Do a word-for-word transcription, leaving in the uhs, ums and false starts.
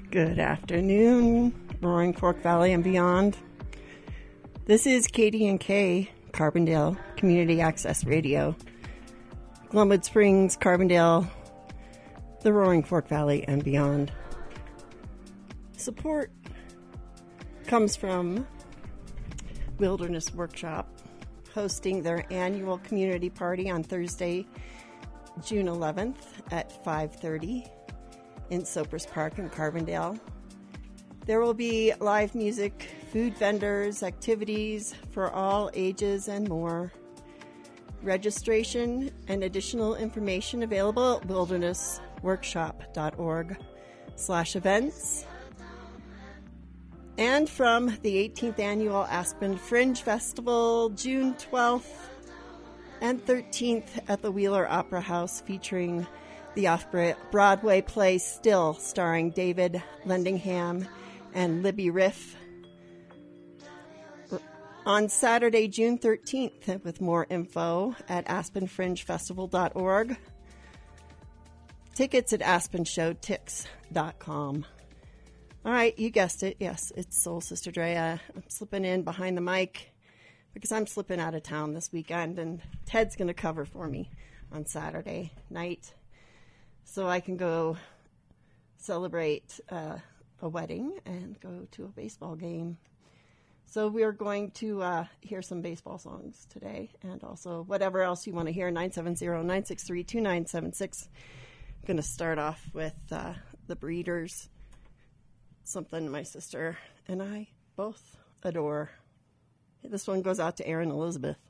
Good afternoon, Roaring Fork Valley and beyond. This is K D and K, Carbondale Community Access Radio. Glenwood Springs, Carbondale, the Roaring Fork Valley and beyond. Support comes from Wilderness Workshop, hosting their annual community party on Thursday, June eleventh at five thirty in Sopers Park in Carbondale. There will be live music, food vendors, activities for all ages and more. Registration and additional information available at wildernessworkshop.org slash events. And from the eighteenth Annual Aspen Fringe Festival, June twelfth and thirteenth at the Wheeler Opera House, featuring the off-Broadway play Still, starring David Lendingham and Libby Riff. On Saturday, June thirteenth, with more info at aspen fringe festival dot org. Tickets at aspen show tix dot com. All right, you guessed it. Yes, it's Soul Sister Drea. I'm slipping in behind the mic because I'm slipping out of town this weekend, and Ted's going to cover for me on Saturday night so I can go celebrate uh, a wedding and go to a baseball game. So we're going to uh, hear some baseball songs today, and also whatever else you want to hear, nine seven zero, nine six three, two nine seven six. I'm going to start off with uh, The Breeders, something my sister and I both adore. This one goes out to Erin Elizabeth.